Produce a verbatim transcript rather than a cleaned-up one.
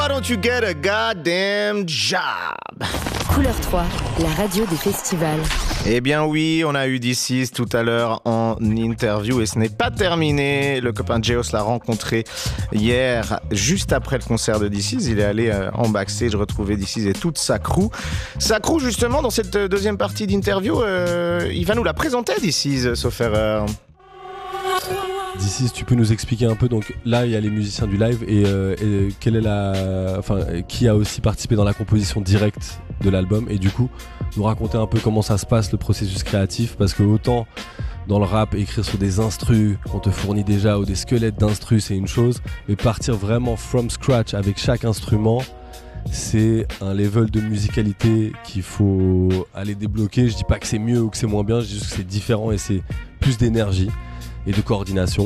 Why don't you get a goddamn job? Couleur trois, la radio des festivals. Eh bien oui, on a eu D six tout à l'heure en interview et ce n'est pas terminé. Le copain Geos l'a rencontré hier, juste après le concert de D six. Il est allé euh, en backstage retrouver D six et toute sa crew. Sa crew, justement, dans cette deuxième partie d'interview, euh, il va nous la présenter, D six, sauf erreur. D six, tu peux nous expliquer un peu, donc là il y a les musiciens du live et, euh, et quelle est la, enfin, qui a aussi participé dans la composition directe de l'album et du coup nous raconter un peu comment ça se passe le processus créatif, parce que autant dans le rap écrire sur des instrus qu'on te fournit déjà ou des squelettes d'instrus c'est une chose, mais partir vraiment from scratch avec chaque instrument c'est un level de musicalité qu'il faut aller débloquer. Je dis pas que c'est mieux ou que c'est moins bien, je dis juste que c'est différent et c'est plus d'énergie et de coordination.